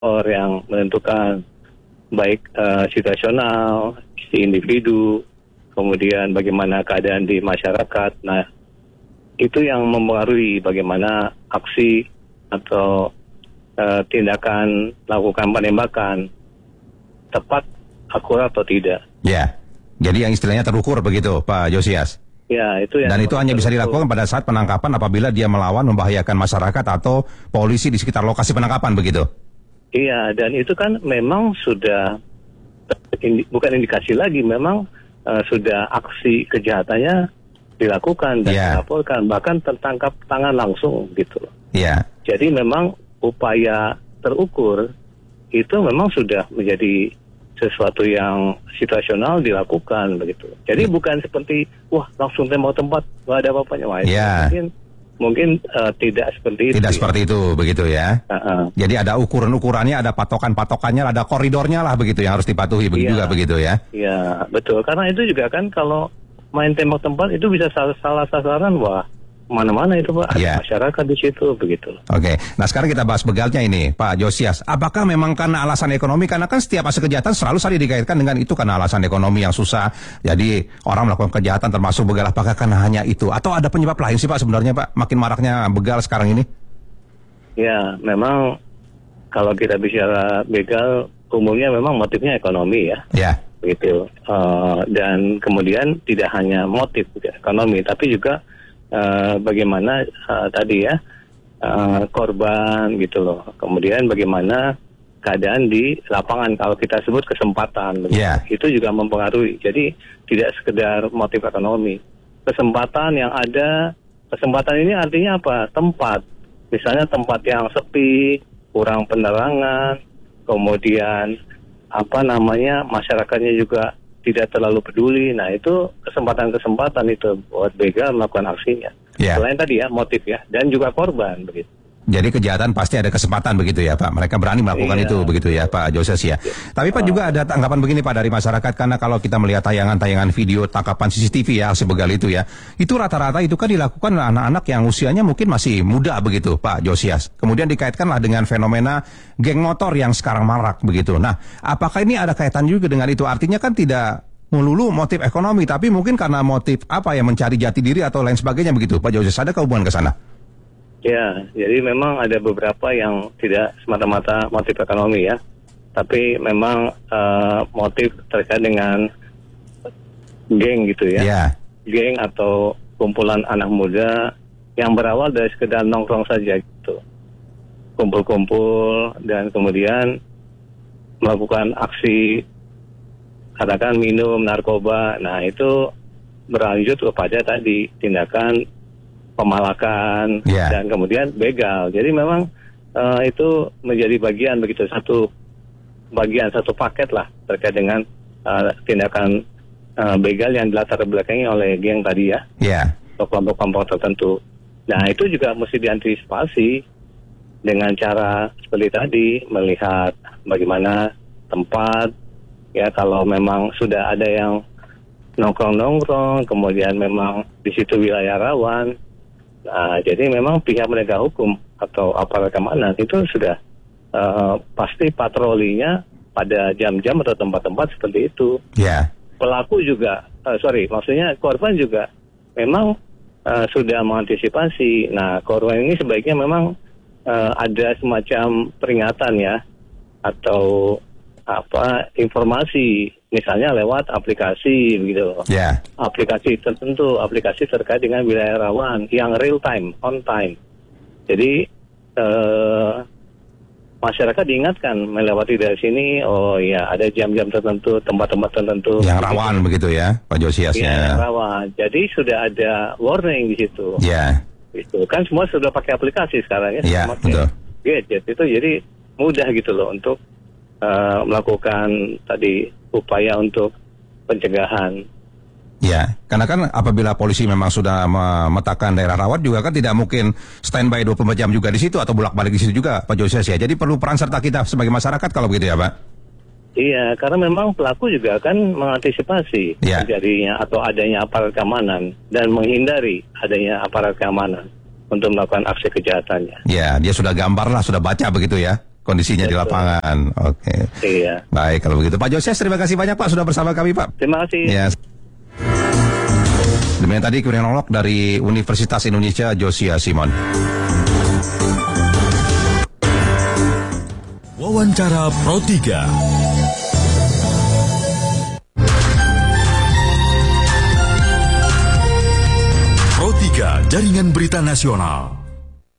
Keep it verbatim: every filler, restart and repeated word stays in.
faktor yang menentukan, baik uh, situasional, si individu, kemudian bagaimana keadaan di masyarakat. Nah, itu yang mempengaruhi bagaimana aksi atau uh, tindakan lakukan penembakan tepat, akurat atau tidak. Ya, jadi yang istilahnya terukur begitu, Pak Josias. Ya, itu yang Dan itu hanya bisa dilakukan pada saat penangkapan apabila dia melawan, membahayakan masyarakat atau polisi di sekitar lokasi penangkapan begitu. Iya, dan itu kan memang sudah indi, bukan indikasi lagi, memang uh, sudah aksi kejahatannya dilakukan dan yeah. dilaporkan, bahkan tertangkap tangan langsung gitu. Iya. Yeah. Jadi memang upaya terukur itu memang sudah menjadi sesuatu yang situasional dilakukan begitu. Jadi hmm. bukan seperti wah langsung tembak tempat nggak ada apa-apanya. Wah, yeah. mungkin mungkin uh, tidak seperti itu. Tidak ya. seperti itu begitu ya. Uh-uh. Jadi ada ukuran-ukurannya, ada patokan-patokannya, ada koridornya lah begitu yang harus dipatuhi begitu yeah. juga begitu ya. Iya, betul. Karena itu juga kan kalau main tembak tempat itu bisa salah, salah sasaran, wah mana-mana itu Pak, yeah. ada masyarakat di situ begitu. Oke, nah sekarang kita bahas begalnya ini, Pak Josias. Apakah memang karena alasan ekonomi? Karena kan setiap aksi kejahatan selalu sering dikaitkan dengan itu karena alasan ekonomi yang susah. Jadi orang melakukan kejahatan termasuk begal. Apakah karena hanya itu? Atau ada penyebab lain sih Pak sebenarnya Pak? Makin maraknya begal sekarang ini? Ya, memang kalau kita bicara begal, umumnya memang motifnya ekonomi ya. Ya. Yeah. Begitu. Uh, dan kemudian tidak hanya motif ekonomi, tapi juga Uh, bagaimana uh, tadi ya uh, korban gitu loh. Kemudian bagaimana keadaan di lapangan kalau kita sebut kesempatan, yeah. itu juga mempengaruhi. Jadi tidak sekedar motif ekonomi. Kesempatan yang ada, kesempatan ini artinya apa? Tempat. Misalnya tempat yang sepi, kurang penerangan, kemudian apa namanya masyarakatnya juga tidak terlalu peduli. Nah itu kesempatan-kesempatan itu buat begal melakukan aksinya. Yeah. Selain tadi ya motif ya, dan juga korban begitu. Jadi kejahatan pasti ada kesempatan begitu ya Pak. Mereka berani melakukan yeah. itu begitu ya Pak Josias ya. Yeah. Tapi Pak uh, juga ada tanggapan begini Pak dari masyarakat, karena kalau kita melihat tayangan-tayangan video tangkapan C C T V ya aksi begal itu ya, itu rata-rata itu kan dilakukan anak-anak yang usianya mungkin masih muda begitu Pak Josias. Kemudian dikaitkanlah dengan fenomena geng motor yang sekarang marak begitu. Nah, apakah ini ada kaitan juga dengan itu? Artinya kan tidak melulu motif ekonomi, tapi mungkin karena motif apa ya, mencari jati diri atau lain sebagainya begitu Pak Josias. Ada hubungan ke sana? Ya, jadi memang ada beberapa yang tidak semata-mata motif ekonomi ya, tapi memang uh, motif terkait dengan geng gitu ya, yeah. geng atau kumpulan anak muda yang berawal dari sekedar nongkrong saja gitu, kumpul-kumpul dan kemudian melakukan aksi, katakan minum narkoba. Nah itu berlanjut kepada tadi tindakan pemalakan yeah. dan kemudian begal. Jadi memang uh, itu menjadi bagian begitu, satu bagian satu paket lah terkait dengan uh, tindakan uh, begal yang dilatar belakangi oleh geng tadi ya, yeah. atau kelompok-kelompok tertentu. Nah itu juga mesti diantisipasi dengan cara seperti tadi, melihat bagaimana tempat ya, kalau memang sudah ada yang nongkrong-nongkrong, kemudian memang di situ wilayah rawan. Nah, jadi memang pihak penegak hukum atau aparat keamanan itu sudah uh, pasti patrolinya pada jam-jam atau tempat-tempat seperti itu. Yeah. Pelaku juga, uh, sorry, maksudnya korban juga memang uh, sudah mengantisipasi. Nah, korban ini sebaiknya memang uh, ada semacam peringatan ya, atau apa informasi, misalnya lewat aplikasi begitu loh. Yeah. Aplikasi tertentu, aplikasi terkait dengan wilayah rawan yang real time, on time. Jadi eh, masyarakat diingatkan melewati dari sini, oh ya ada jam-jam tertentu, tempat-tempat tertentu yang rawan begitu ya, Pak Josias ya. Yang rawan. Jadi sudah ada warning di situ. Ya. Yeah. Itu kan semua sudah pakai aplikasi sekarang ya. Iya, yeah, betul. Gadget itu jadi mudah gitu loh untuk Uh, melakukan tadi upaya untuk pencegahan. Ya, karena kan apabila polisi memang sudah memetakan daerah rawan juga kan tidak mungkin standby dua puluh empat jam juga di situ atau bolak-balik di situ juga Pak Josias ya. Jadi perlu peran serta kita sebagai masyarakat kalau begitu ya Pak. Iya, karena memang pelaku juga akan mengantisipasi ya. terjadinya atau adanya aparat keamanan dan menghindari adanya aparat keamanan untuk melakukan aksi kejahatannya. Ya, dia sudah gambar lah, sudah baca begitu ya. kondisinya di Betul. lapangan. Oke. Iya. Baik kalau begitu. Pak Joses, terima kasih banyak Pak sudah bersama kami Pak. Terima kasih. Ya. Demikian tadi kriminolog dari Universitas Indonesia Josia Simon. Wawancara Pro tiga. Pro tiga, Jaringan Berita Nasional.